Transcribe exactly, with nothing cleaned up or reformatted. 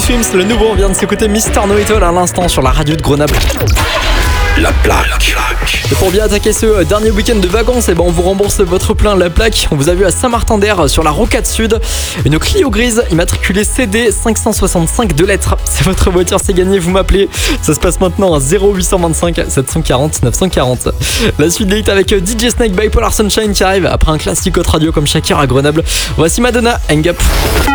Swims, le nouveau, on vient de s'écouter Mister Know-It-All à l'instant sur la radio de Grenoble. La plaque. Et pour bien attaquer ce dernier week-end de vacances, eh ben on vous rembourse votre plein la plaque. On vous a vu à Saint-Martin-d'Air sur la Rocade Sud. Une Clio grise immatriculée C D cinq cent soixante-cinq deux lettres. C'est votre voiture, c'est gagné, vous m'appelez. Ça se passe maintenant à zéro huit cent vingt-cinq sept cent quarante neuf cent quarante. La suite des hits avec D J Snake, Bipolar Sunshine qui arrive après un classique autre radio comme Shakira à Grenoble. Voici Madonna, Hang Up.